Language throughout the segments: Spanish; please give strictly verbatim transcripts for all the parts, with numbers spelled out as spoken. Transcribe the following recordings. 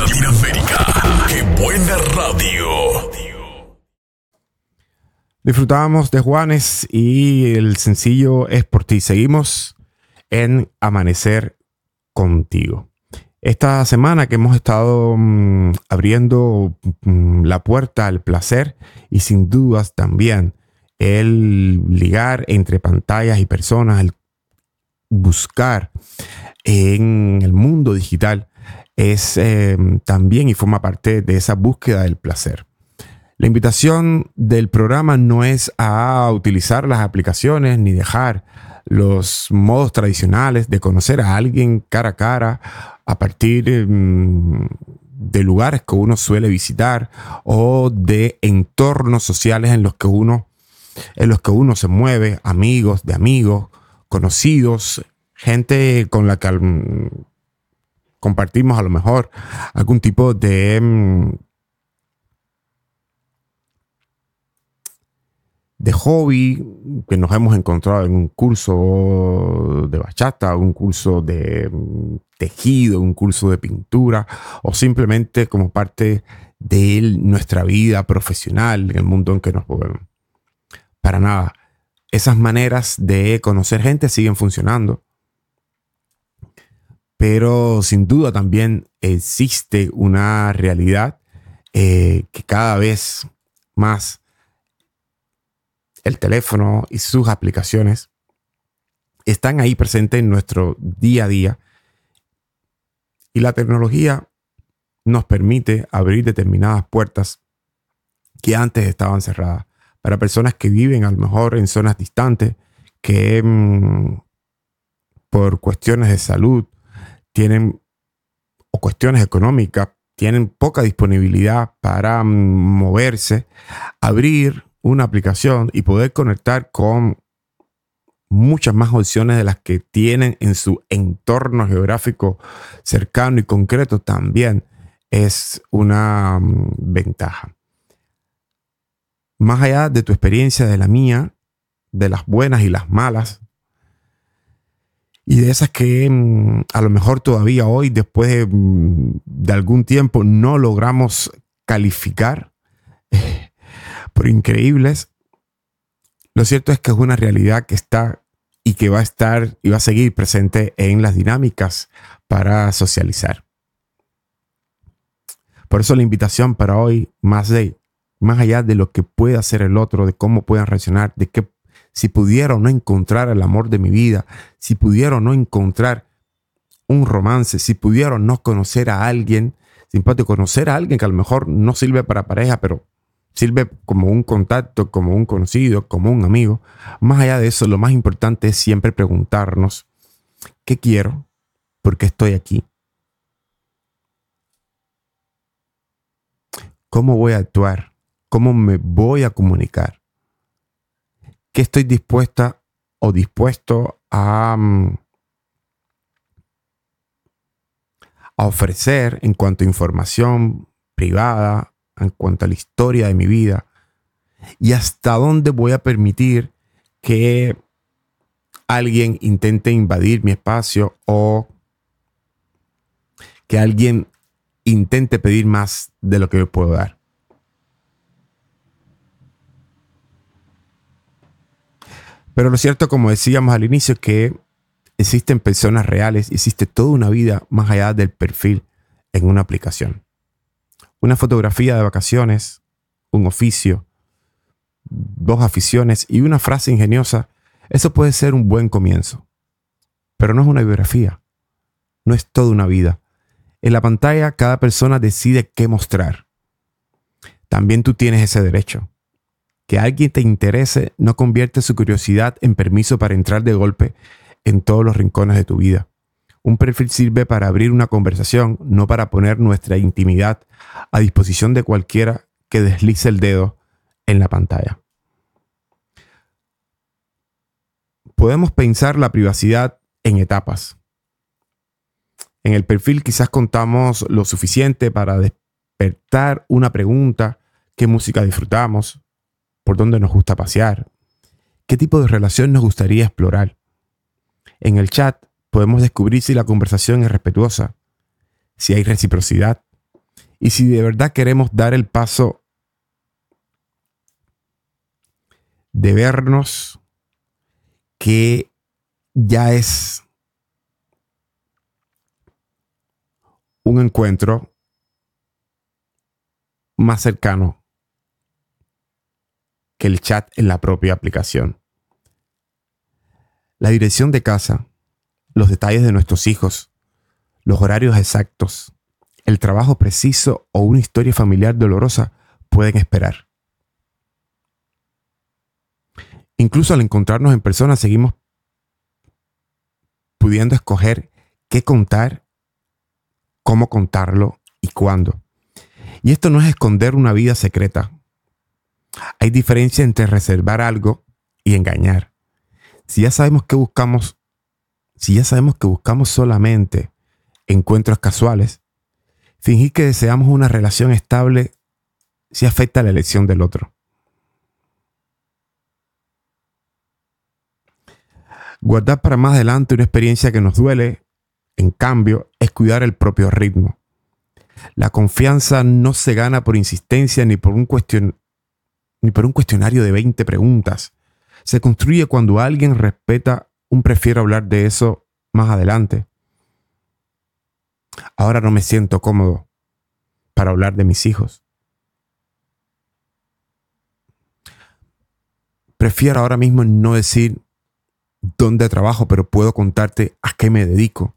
Latinoamérica. ¡Qué buena radio! Disfrutábamos de Juanes y el sencillo Es por ti. Seguimos en Amanecer Contigo. Esta semana que hemos estado mmm, abriendo mmm, la puerta al placer y sin dudas también el ligar entre pantallas y personas, el buscar en el mundo digital es eh, también y forma parte de esa búsqueda del placer. La invitación del programa no es a utilizar las aplicaciones ni dejar los modos tradicionales de conocer a alguien cara a cara a partir mmm, de lugares que uno suele visitar o de entornos sociales en los que uno, en los que uno se mueve, amigos de amigos, conocidos, gente con la que mmm, compartimos a lo mejor algún tipo de mmm, de hobby, que nos hemos encontrado en un curso de bachata, un curso de tejido, un curso de pintura, o simplemente como parte de nuestra vida profesional en el mundo en que nos movemos. Para nada. Esas maneras de conocer gente siguen funcionando. Pero sin duda también existe una realidad eh, que cada vez más el teléfono y sus aplicaciones están ahí presentes en nuestro día a día. Y la tecnología nos permite abrir determinadas puertas que antes estaban cerradas. Para personas que viven a lo mejor en zonas distantes, que mmm, por cuestiones de salud tienen, o cuestiones económicas, tienen poca disponibilidad para mmm, moverse, abrir una aplicación y poder conectar con muchas más opciones de las que tienen en su entorno geográfico cercano y concreto también es una um, ventaja. Más allá de tu experiencia, de la mía, de las buenas y las malas, y de esas que um, a lo mejor todavía hoy, después de, um, de algún tiempo, no logramos calificar por increíbles, lo cierto es que es una realidad que está y que va a estar y va a seguir presente en las dinámicas para socializar. Por eso la invitación para hoy, más de, más allá de lo que pueda hacer el otro, de cómo puedan reaccionar, de que si pudiera o no encontrar el amor de mi vida, si pudiera o no encontrar un romance, si pudiera o no conocer a alguien simpático, conocer a alguien que a lo mejor no sirve para pareja, pero sirve como un contacto, como un conocido, como un amigo. Más allá de eso, lo más importante es siempre preguntarnos ¿qué quiero? ¿Por qué estoy aquí? ¿Cómo voy a actuar? ¿Cómo me voy a comunicar? ¿Qué estoy dispuesta o dispuesto a, a ofrecer en cuanto a información privada, en cuanto a la historia de mi vida? Y hasta dónde voy a permitir que alguien intente invadir mi espacio o que alguien intente pedir más de lo que yo puedo dar. Pero lo cierto, como decíamos al inicio, que existen personas reales, existe toda una vida más allá del perfil en una aplicación. Una fotografía de vacaciones, un oficio, dos aficiones y una frase ingeniosa, eso puede ser un buen comienzo. Pero no es una biografía, no es toda una vida. En la pantalla cada persona decide qué mostrar. También tú tienes ese derecho. Que alguien te interese no convierte su curiosidad en permiso para entrar de golpe en todos los rincones de tu vida. Un perfil sirve para abrir una conversación, no para poner nuestra intimidad a disposición de cualquiera que deslice el dedo en la pantalla. Podemos pensar la privacidad en etapas. En el perfil quizás contamos lo suficiente para despertar una pregunta: ¿qué música disfrutamos? ¿Por dónde nos gusta pasear? ¿Qué tipo de relación nos gustaría explorar? En el chat podemos descubrir si la conversación es respetuosa, si hay reciprocidad, Y si de verdad queremos dar el paso de vernos que ya es un encuentro más cercano que el chat en la propia aplicación. La dirección de casa, los detalles de nuestros hijos, los horarios exactos, el trabajo preciso o una historia familiar dolorosa pueden esperar. Incluso al encontrarnos en persona seguimos pudiendo escoger qué contar, cómo contarlo y cuándo. Y esto no es esconder una vida secreta. Hay diferencia entre reservar algo y engañar. Si ya sabemos que buscamos, si ya sabemos que buscamos solamente encuentros casuales, fingir que deseamos una relación estable sí afecta la elección del otro. Guardar para más adelante una experiencia que nos duele, en cambio, es cuidar el propio ritmo. La confianza no se gana por insistencia ni por un cuestion- ni por un cuestionario de veinte preguntas. Se construye cuando alguien respeta un prefiero hablar de eso más adelante. Ahora no me siento cómodo para hablar de mis hijos. Prefiero ahora mismo no decir dónde trabajo, pero puedo contarte a qué me dedico.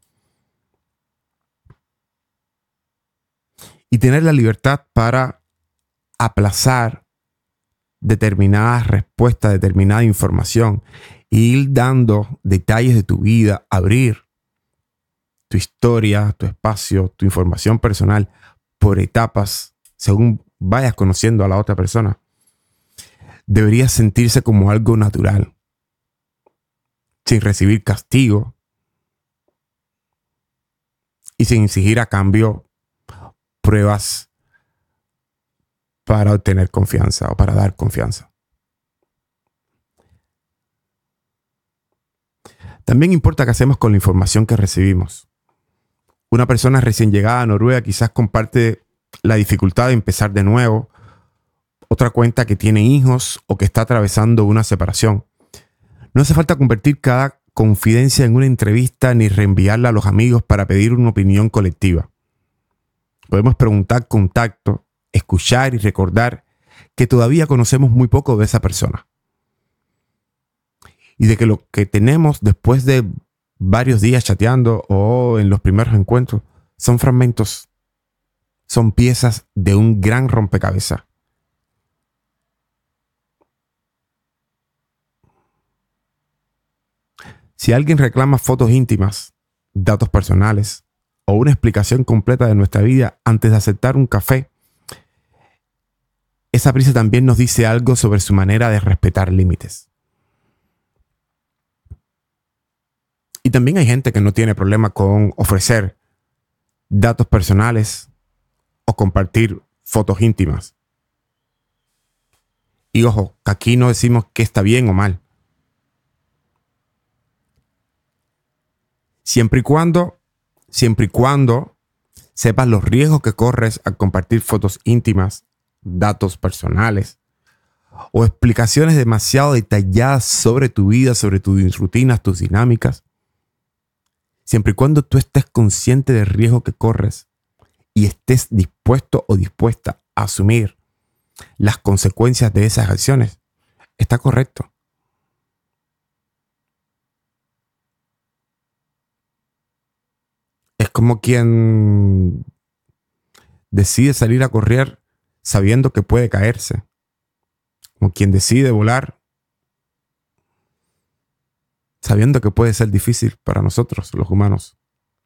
Y tener la libertad para aplazar determinadas respuestas, determinada información, e ir dando detalles de tu vida, abrir tu historia, tu espacio, tu información personal por etapas según vayas conociendo a la otra persona. Debería sentirse como algo natural, sin recibir castigo y sin exigir a cambio pruebas para obtener confianza o para dar confianza. También importa qué hacemos con la información que recibimos. Una persona recién llegada a Noruega quizás comparte la dificultad de empezar de nuevo. Otra cuenta que tiene hijos o que está atravesando una separación. No hace falta convertir cada confidencia en una entrevista ni reenviarla a los amigos para pedir una opinión colectiva. Podemos preguntar con tacto, escuchar y recordar que todavía conocemos muy poco de esa persona. Y de que lo que tenemos después de varios días chateando o en los primeros encuentros son fragmentos, son piezas de un gran rompecabezas. Si alguien reclama fotos íntimas, datos personales o una explicación completa de nuestra vida antes de aceptar un café, esa prisa también nos dice algo sobre su manera de respetar límites. Y también hay gente que no tiene problema con ofrecer datos personales o compartir fotos íntimas. Y ojo, que aquí no decimos que está bien o mal. Siempre y cuando, siempre y cuando sepas los riesgos que corres al compartir fotos íntimas, datos personales o explicaciones demasiado detalladas sobre tu vida, sobre tus rutinas, tus dinámicas. Siempre y cuando tú estés consciente del riesgo que corres y estés dispuesto o dispuesta a asumir las consecuencias de esas acciones, está correcto. Es como quien decide salir a correr sabiendo que puede caerse. Como quien decide volar sabiendo que puede ser difícil para nosotros, los humanos.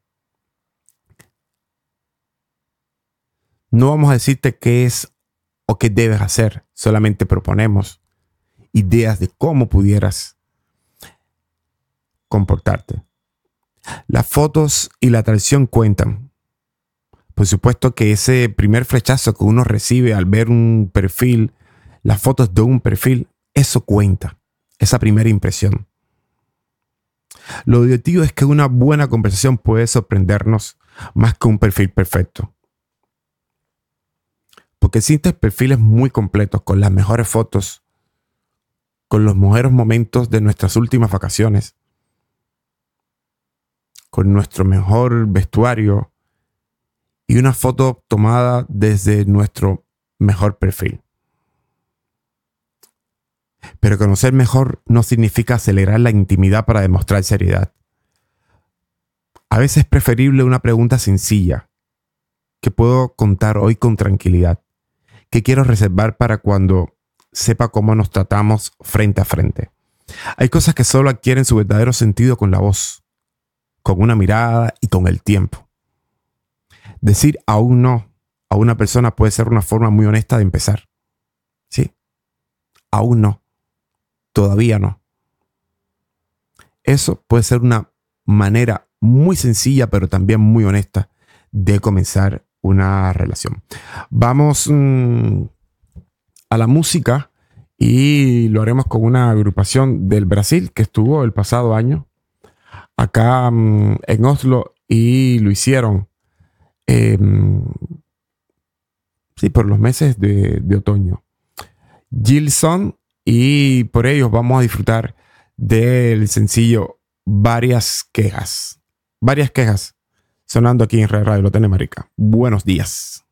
No vamos a decirte qué es o qué debes hacer. Solamente proponemos ideas de cómo pudieras comportarte. Las fotos y la traición cuentan. Por supuesto que ese primer flechazo que uno recibe al ver un perfil, las fotos de un perfil, eso cuenta. Esa primera impresión. Lo divertido es que una buena conversación puede sorprendernos más que un perfil perfecto. porque existen perfiles muy completos con las mejores fotos, con los mejores momentos de nuestras últimas vacaciones, con nuestro mejor vestuario y una foto tomada desde nuestro mejor perfil. Pero conocer mejor no significa acelerar la intimidad para demostrar seriedad. A veces es preferible una pregunta sencilla que puedo contar hoy con tranquilidad, que quiero reservar para cuando sepa cómo nos tratamos frente a frente. Hay cosas que solo adquieren su verdadero sentido con la voz, con una mirada y con el tiempo. Decir aún no a una persona puede ser una forma muy honesta de empezar. Sí, aún no. Todavía no. Eso puede ser una manera muy sencilla, pero también muy honesta de comenzar una relación. Vamos mmm, a la música y lo haremos con una agrupación del Brasil que estuvo el pasado año acá mmm, en Oslo y lo hicieron eh, sí, por los meses de, de otoño. Gilson. Y por ellos vamos a disfrutar del sencillo Varias Quejas. Varias Quejas sonando aquí en Radio Latinoamérica. Buenos días.